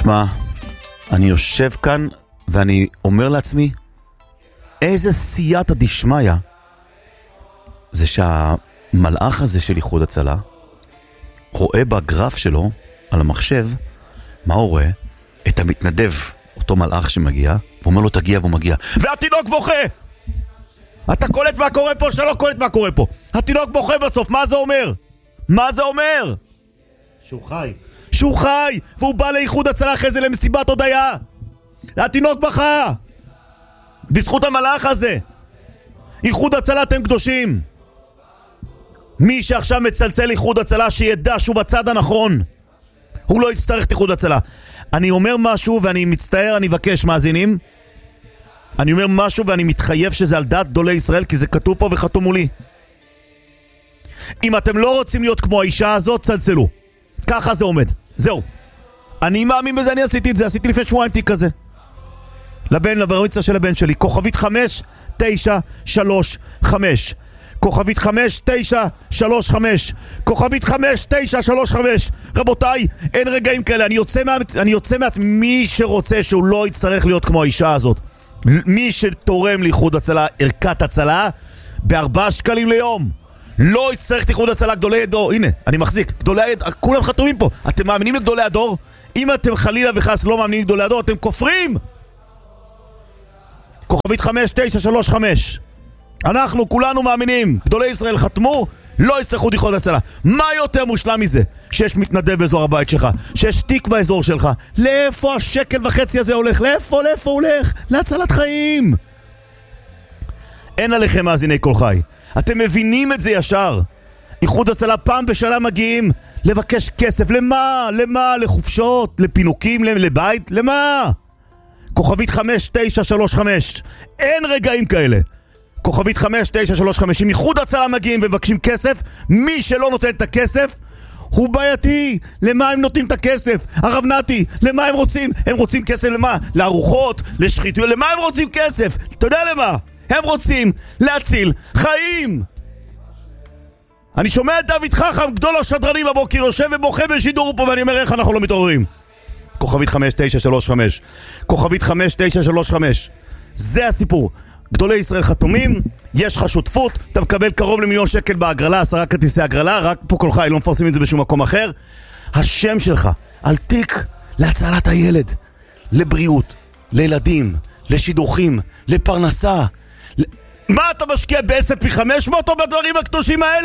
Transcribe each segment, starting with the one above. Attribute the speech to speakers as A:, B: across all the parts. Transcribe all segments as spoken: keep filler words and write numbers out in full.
A: תשמע, אני יושב כאן ואני אומר לעצמי, איזה סייעתא דשמיא זה שהמלאך הזה של איחוד הצלה רואה בגרף שלו על המחשב, מה הוא רואה? את המתנדב, אותו מלאך שמגיע, ואומר לו תגיע והוא מגיע, והתינוק בוכה! אתה קולט מה קורה פה, שלא קולט מה קורה פה. התינוק בוכה בסוף, מה זה אומר? מה זה אומר?
B: שהוא חי.
A: שהוא חי, והוא בא לאיחוד הצלה אחרי זה למסיבת הודיה. התינוק בכה בזכות המלאך הזה. איחוד הצלה אתם קדושים. מי שעכשיו מצלצל איחוד הצלה שידע שהוא בצד הנכון, הוא לא יצטרך את איחוד הצלה. אני אומר משהו ואני מצטער, אני מבקש מאזינים, אני אומר משהו ואני מתחייב שזה על דעת גדולי ישראל, כי זה כתוב פה וחתום מולי. אם אתם לא רוצים להיות כמו האישה הזאת, צלצלו. ככה זה עומד, זהו. אני מאמין בזה, אני עשיתי את זה, עשיתי לפני שבועיים תיק כזה לבן, לברמיצה של הבן שלי. כוכבית חמש תשע שלוש חמש, כוכבית חמש תשע שלוש חמש, כוכבית חמש תשע שלוש חמש. רבותיי, אין רגעים כאלה. אני יוצא מה... אני יוצא מה... מי שרוצה שהוא לא יצטרך להיות כמו האישה הזאת, מי שתורם לאיחוד הצלה, ערכת הצלה בארבעה שקלים ליום, לא יצטרך איחוד הצלה. גדולי הדור, הנה, אני מחזיק גדולי, כולם חתומים פה. אתם מאמינים לגדולי הדור? אם אתם חלילה וחס לא מאמינים לגדולי הדור, אתם כופרים. כוכבית חמש תשע שלוש חמש. אנחנו כולנו מאמינים, גדולי ישראל חתמו, לא יצטרכו איחוד הצלה. מה יותר מושלם מזה? שיש מתנדב באזור הבית שלך, שיש תיק באזור שלך. לאיפה השקל וחצי הזה הולך? לאיפה, לאיפה הולך? להצלת חיים. אין עליכם מאזיני כל חי, אתם מבינים את זה ישר. איחוד הצלה פעם בשנה מגיעים לבקש כסף. למה? למה? לחופשות? לפינוקים? לבית? למה? כוכבית חמש תשע שלוש חמש. אין רגעים כאלה. כוכבית חמש תשע שלוש חמש. אם איחוד הצלה מגיעים ובקשים כסף, מי שלא נותן את הכסף הוא בעייתי. למה הם נותנים את הכסף? הרב נתי, למה הם רוצים? הם רוצים כסף למה? לארוחות? לשחיתות? למה הם רוצים כסף? אתה יודע למה? הם רוצים להציל חיים. אני שומע את דוד חכם, גדול השדרנים בבוקר, יושב ובוכה בשידור פה, ואני אומר איך אנחנו לא מתעוררים. כוכבית חמש תשע שלוש חמש, כוכבית חמש תשע שלוש חמש. זה הסיפור. גדולי ישראל חתומים, יש לך שותפות, אתה מקבל קרוב למיליון שקל בהגרלה, עשרה כרטיסי הגרלה, רק פה כל חי, לא מפרסמים את זה בשום מקום אחר. השם שלך על תיק להצלת הילד, לבריאות, לילדים, לשידוכים, לפרנסה. מה אתה משקיע ב-אס אנד פי חמש מאות או בדברים הקדושים האלה?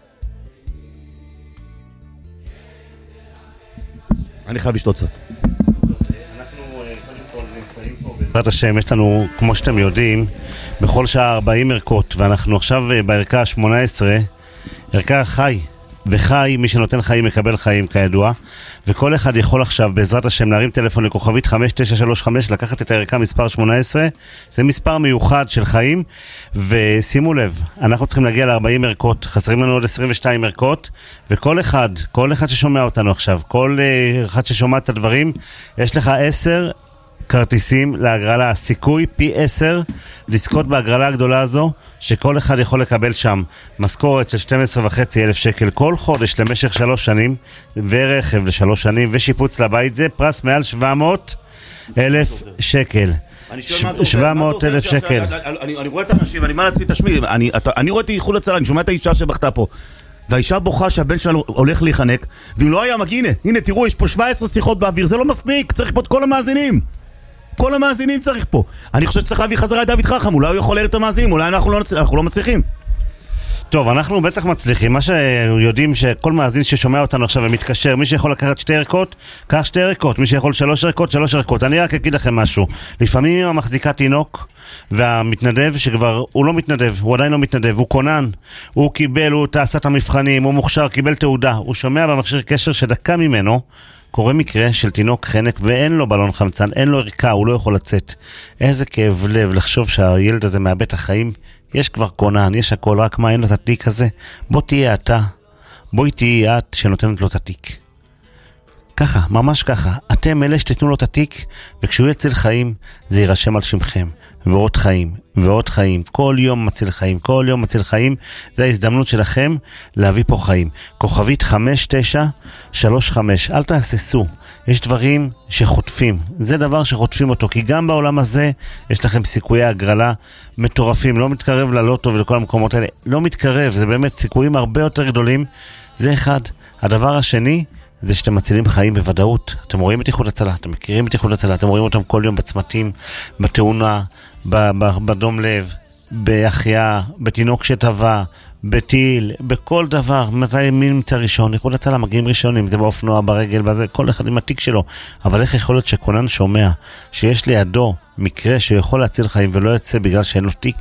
A: אני חייב לשתות קצת.
B: אנחנו קודם כל נמצאים פה בעזרת השם, יש לנו, כמו שאתם יודעים, בכל שעה ארבעים ערכות, ואנחנו עכשיו בערכה ה-שמונה עשרה, ערכה חי, וחי, מי שנותן חיים מקבל חיים כידוע, וכל אחד יכול עכשיו בעזרת השם להרים טלפון לכוכבית חמש תשע שלוש חמש, לקחת את הערכה מספר שמונה עשרה, זה מספר מיוחד של חיים, ושימו לב, אנחנו צריכים להגיע ל-ארבעים ערכות, חסרים לנו עוד עשרים ושתיים ערכות, וכל אחד, כל אחד ששומע אותנו עכשיו, כל אחד ששומע את הדברים, יש לך עשר כרטיסים להגרלה, סיכוי פי עשר לזכות בהגרלה הגדולה הזו, שכל אחד יכול לקבל שם משכורת של שתים עשרה וחצי אלף שקל כל חודש למשך שלוש שנים, ורכב לשלוש שנים, ושיפוץ לבית. זה פרס מעל שבע מאות אלף שקל. שבע מאות אלף שקל.
A: אני רואה את האנשים, אני מה לעצמי תשמיע, אני רואה את איחוד הצלה, אני שומע את האישה שבכתה פה, והאישה בוכה שהבן שלנו הולך להיחנק, ואם לא היה מגיע, הנה, הנה תראו, יש פה שבע עשרה שיחות באוויר, זה לא מספיק, צריך פה את כל המאזינים, כל המאזינים צריך פה. אני חושב שצריך להביא חזרה את דוד חכם, אולי הוא יכול להראות את המאזינים, אולי אנחנו לא, אנחנו לא מצליחים.
B: טוב, אנחנו בטח מצליחים. מה שיודעים שכל מאזין ששומע אותנו עכשיו ומתקשר, מי שיכול לקחת שתי ערכות, קח שתי ערכות, מי שיכול שלוש ערכות, שלוש ערכות. אני רק אגיד לכם משהו, לפעמים עם המחזיקה תינוק והמתנדב שכבר הוא לא מתנדב, הוא עדיין לא מתנדב, הוא קונן, הוא קיבל, הוא תעשה את המבחנים, הוא מוכשר, קיבל תעודה, הוא שומע במכשיר קשר שדקה ממנו קורה מקרה של תינוק חנק ואין לו בלון חמצן, אין לו ערכה, הוא לא יכול לצאת. איזה כאב לב לחשוב שהילד הזה מאבד את החיים. יש כבר קונן, יש הכל, רק מה, אין לו את התיק הזה? בוא תהיה אתה, בואי תהיה את שנותנת לו את התיק. ככה, ממש ככה. אתם אלה שתתנו לו את התיק, וכשהוא יציל חיים, זה יירשם על שמכם. ועוד חיים, ועוד חיים. כל יום מציל חיים, כל יום מציל חיים. זה ההזדמנות שלכם להביא פה חיים. כוכבית חמש תשע שלוש חמש. אל תעשסו. יש דברים שחוטפים. זה דבר שחוטפים אותו, כי גם בעולם הזה יש לכם סיכויי הגרלה מטורפים. לא מתקרב ללוטו ולכל המקומות האלה. לא מתקרב, זה באמת סיכויים הרבה יותר גדולים. זה אחד. הדבר השני, זה שאתם מצילים חיים בוודאות. אתם רואים את איחוד הצלה, אתם מכירים את איחוד הצלה, אתם רואים אותם כל יום בצמתים, בתאונה, בדום לב, בהחיה, בתינוק שטבע, בטיל, בכל דבר. מתי מי נמצא ראשון? איחוד הצלה מגיעים ראשונים, זה באופנוע, ברגל, בזה, כל אחד עם התיק שלו. אבל איך יכול להיות שכונן שומע שיש לידו מקרה שיכול להציל חיים ולא יצא בגלל שאין לו תיק?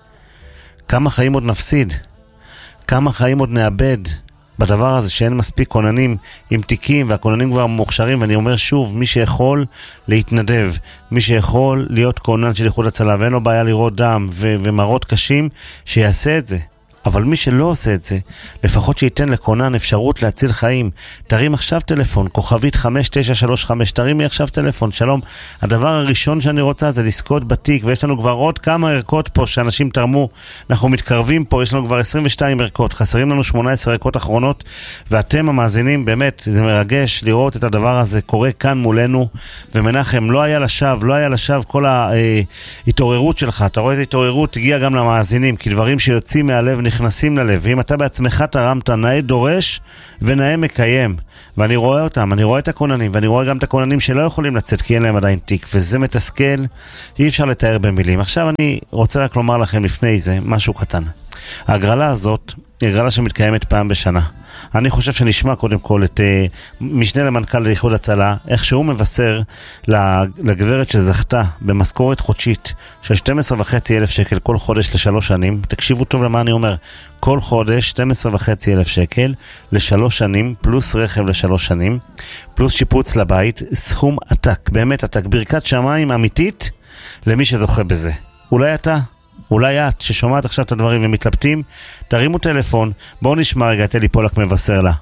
B: כמה חיים עוד נפסיד? כמה חיים עוד נאבד? בדבר הזה שאין מספיק כוננים עם תיקים, והכוננים כבר מוכשרים, ואני אומר שוב, מי שיכול להתנדב, מי שיכול להיות כונן של איחוד הצלה, ואין לו בעיה לראות דם ו- ומראות קשים, שיעשה את זה. אבל מי שלא עושה את זה, לפחות שייתן לכונן אפשרות להציל חיים. תרים עכשיו טלפון, כוכבית חמש תשע שלוש חמש, תרימי עכשיו טלפון, שלום. הדבר הראשון שאני רוצה זה לזכות בתיק, ויש לנו כבר עוד כמה ערכות פה שאנשים תרמו. אנחנו מתקרבים פה, יש לנו כבר עשרים ושתיים ערכות, חסרים לנו שמונה עשרה ערכות אחרונות, ואתם המאזינים, באמת, זה מרגש לראות את הדבר הזה קורה כאן מולנו. ומנחם, לא היה לשווא, לא היה לשווא כל ההתעוררות שלך. אתה רואה את ההתעוררות, הגיע גם למאזינים, כי דברים שיוצאים מהלב נכנסים ללב, ואם אתה בעצמך תרמת, נאה דורש ונאה מקיים. ואני רואה אותם, אני רואה את הכוננים, ואני רואה גם את הכוננים שלא יכולים לצאת, כי אין להם עדיין תיק, וזה מתסכל, אי אפשר לתאר במילים. עכשיו אני רוצה רק לומר לכם לפני זה משהו קטן. ההגרלה הזאת היא הגרלה שמתקיימת פעם בשנה. אני חושב שנשמע קודם כל את uh, משנה למנכ"ל לאיחוד הצלה, איך שהוא מבשר לגברת שזכתה במשכורת חודשית של שתים עשרה וחצי אלף שקל כל חודש לשלוש שנים. תקשיבו טוב למה אני אומר. כל חודש שתים עשרה וחצי אלף שקל לשלוש שנים, פלוס רכב לשלוש שנים, פלוס שיפוץ לבית, סכום עתק, באמת עתק, ברכת שמיים אמיתית למי שזוכה בזה. אולי אתה, אולי את ששומעת עכשיו את הדברים ומתלבטים, תרימו טלפון, בואו נשמע רגע את אלי פולק מבשר לה.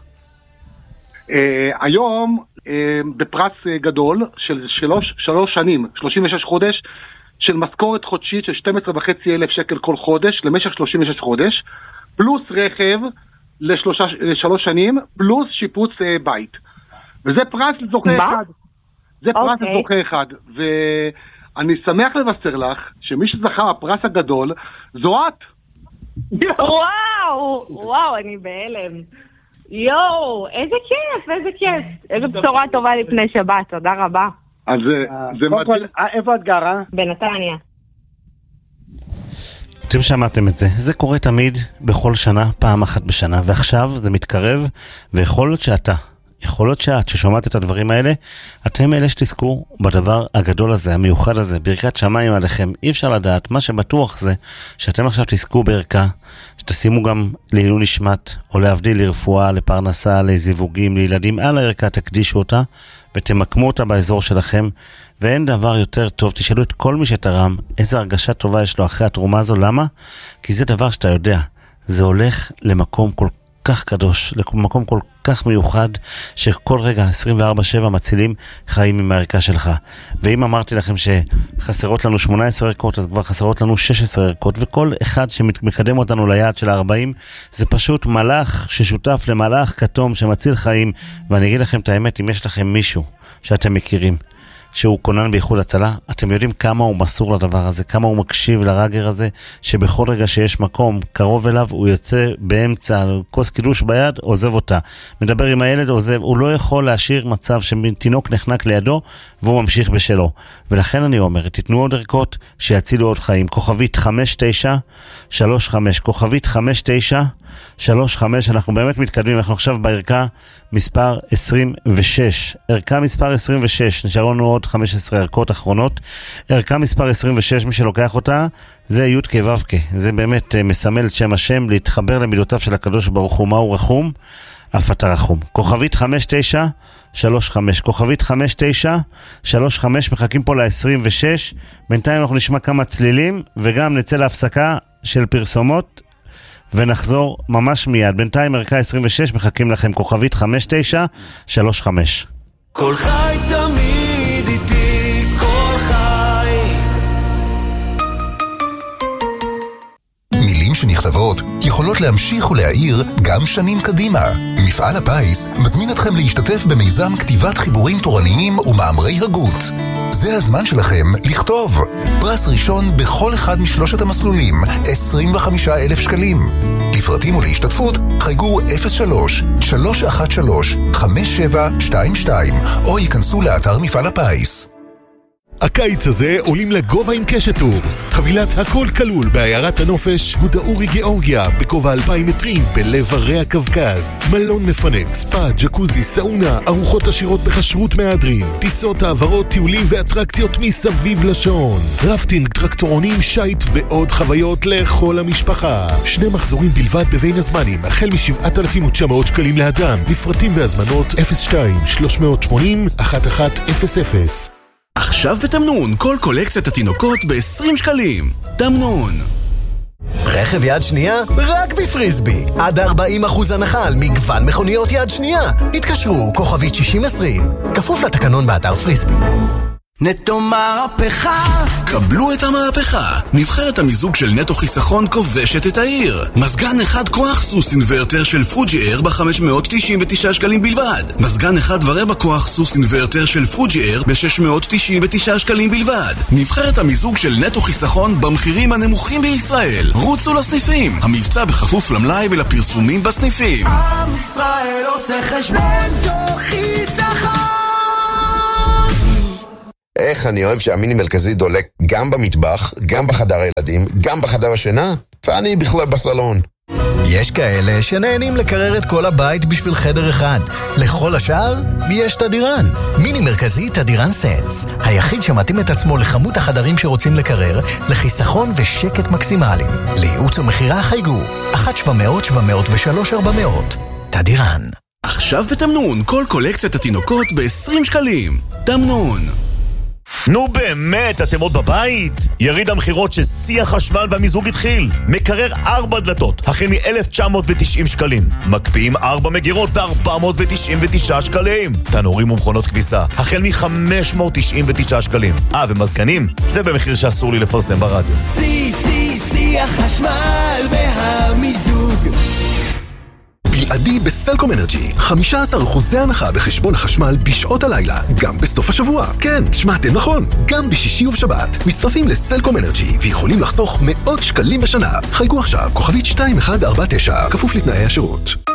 C: היום בפרס גדול של שלוש שנים, שלושים ושש חודש, של משכורת חודשית של שתים עשרה וחצי אלף שקל כל חודש למשך שלושים ושש חודש, פלוס רכב לשלוש שנים, פלוס שיפוץ בית. וזה פרס לזוכה אחד. זה פרס לזוכה אחד. ואני שמח לבשר לך שמי שזכה הפרס הגדול זו את.
D: וואו, וואו, אני בהלם. יואו, איזה כיף, איזה כיף. איזה בשורה טובה לפני שבת, תודה רבה.
C: אז זה מדהים.
E: איפה את גרה?
D: בנתניה.
B: אתם שמעתם את זה, זה קורה תמיד בכל שנה, פעם אחת בשנה, ועכשיו זה מתקרב, ויכול להיות שאתה, יכול להיות שאת ששומעת את הדברים האלה, אתם אלה שתזכו בדבר הגדול הזה, המיוחד הזה, ברכת שמיים עליכם. אי אפשר לדעת, מה שבטוח זה שאתם עכשיו תזכו בערכה, שתשימו גם לעילוי נשמת, או להבדיל לרפואה, לפרנסה, לזיווגים, לילדים, על הערכה תקדישו אותה, ותמקמו אותה באזור שלכם, ואין דבר יותר טוב. תשאלו את כל מי שתרם איזה הרגשה טובה יש לו אחרי התרומה הזו. למה? כי זה דבר שאתה יודע, זה הולך למקום כל כך קדוש, למקום כל כך מיוחד, שכל רגע עשרים וארבע שבע מצילים חיים עם הערכה שלך. ואם אמרתי לכם שחסרות לנו שמונה עשרה ערכות, אז כבר חסרות לנו שש עשרה ערכות, וכל אחד שמקדם אותנו ליעד של ה-ארבעים, זה פשוט מלאך ששותף למלאך כתום שמציל חיים. ואני אגיד לכם את האמת, אם יש לכם מישהו שאתם מכירים, שהוא כונן באיחוד הצלה, אתם יודעים כמה הוא מסור לדבר הזה, כמה הוא מקשיב לרגר הזה, שבכל רגע שיש מקום קרוב אליו, הוא יוצא באמצע, כוס קידוש ביד, עוזב אותה. מדבר עם הילד, עוזב, הוא לא יכול להשאיר מצב שתינוק נחנק לידו, והוא ממשיך בשלו. ולכן אני אומר, תתנו עוד ערכות שיצילו עוד חיים. כוכבית חמש תשע שלוש חמש, כוכבית חמש תשע שלוש חמש, אנחנו באמת מתקדמים, אנחנו עכשיו בערכה מספר עשרים ושש, ערכה מספר עשרים ושש, נשארו לנו עוד חמש עשרה ערכות אחרונות. ערכה מספר עשרים ושש, מי שלוקח אותה זה י' כ' ו' כ', זה באמת מסמל את שם השם, להתחבר למידותיו של הקדוש ברוך הוא, מהו רחום? אף אתה רחום. כוכבית חמש תשע שלוש חמש, כוכבית חמש תשע שלוש חמש, מחכים פה ל-עשרים ושש. בינתיים אנחנו נשמע כמה צלילים וגם נצא להפסקה של פרסומות ונחזור ממש מיד. בינתיים ערכה עשרים ושש, מחכים לכם. כוכבית חמש תשע שלוש חמש.
E: כל חי תמיד איתי, כל חי.
F: מילים שנכתבות יכולות להמשיך ולהאיר גם שנים קדימה. מפעל הפיס מזמין אתכם להשתתף במיזם כתיבת חיבורים תורניים ומאמרי הגות. זה הזמן שלכם לכתוב. פרס ראשון בכל אחד משלושת המסלולים, עשרים וחמישה אלף שקלים. לפרטים ולהשתתפות חייגו אפס שלוש שלוש אחת שלוש חמש שבע שתיים שתיים או ייכנסו לאתר מפעל הפיס.
G: הקיץ הזה עולים לגובה עם קשת טורס. חבילת הכל כלול בעיירת הנופש הודאורי גיאורגיה בגובה אלפיים מטרים בלב הרי הקווקז. מלון מפנק, ספא, ג'קוזי, סאונה, ארוחות עשירות בכשרות מהדרין, טיסות, העברות, טיולים ואטרקציות מסביב לשעון, רפטינג, טרקטורונים, שייט ועוד חוויות לכל המשפחה. שני מחזורים בלבד בבין הזמנים, החל מ-שבעת אלפים ותשע מאות שקלים לאדם. לפרטים והזמנות אפס שתיים שלוש שמונים אחת אחת אפס אפס.
H: עכשיו בתמנון, כל קולקציית התינוקות ב-עשרים שקלים. תמנון.
I: רכב יד שנייה? רק בפריסבי. עד ארבעים אחוז הנחה על מגוון מכוניות יד שנייה. התקשרו, כוכבית שישים עשרים. כפוף לתקנון באתר פריסבי.
E: נטו מהפכה.
H: קבלו את המהפכה. נבחרת המיזוג של נטו חיסכון כובשת את העיר. מזגן אחד כוח סוס אינברטר של פוג'י אייר ב-חמש מאות תשעים ותשעה שקלים בלבד. מזגן אחד ורבע כוח סוס אינברטר של פוג'י אייר ב-שש מאות תשעים ותשעה שקלים בלבד. נבחרת המיזוג של נטו חיסכון במחירים הנמוכים בישראל. רוצו לסניפים. המבצע בכפוף למלאי ולפרסומים בסניפים.
E: עם ישראל עושה חשבון נטו חיסכון.
J: איך אני אוהב שהמיני מרכזי דולק גם במטבח, גם בחדר הילדים, גם בחדר השינה, ואני בכלל בסלון.
I: יש כאלה שנהנים לקרר את כל הבית בשביל חדר אחד. לכל השאר, יש תדירן. מיני מרכזי תדירן סנס. היחיד שמתאים את עצמו לכמות החדרים שרוצים לקרר, לחיסכון ושקט מקסימליים. לייעוץ ומחירה חייגו. אחת שבע מאות שבע מאות ושלוש ארבע מאות. תדירן.
H: עכשיו בתמנון, כל קולקציית התינוקות ב-עשרים שקלים. תמנון.
A: נו באמת, אתם עוד בבית? יריד המחירות ששיא החשמל והמיזוג התחיל. מקרר ארבע דלתות, החל מ-אלף תשע מאות ותשעים שקלים. מקפיאים ארבע מגירות ב-ארבע מאות תשעים ותשעה שקלים. תנורים ומכונות כביסה, החל מ-חמש מאות תשעים ותשעה שקלים. אה, ומזגנים? זה במחיר שאסור לי לפרסם ברדיו.
E: שיא, שיא, שיא החשמל והמיזוג.
G: בלעדי בסלקום אנרג'י, חמישה עשר אחוז הנחה בחשבון החשמל בשעות הלילה, גם בסוף השבוע. כן, שמעתם נכון, גם בשישי ובשבת. מצטרפים לסלקום אנרג'י ויכולים לחסוך מאות שקלים בשנה. חייגו עכשיו, כוכבית שתיים אחת ארבע תשע, כפוף לתנאי השירות.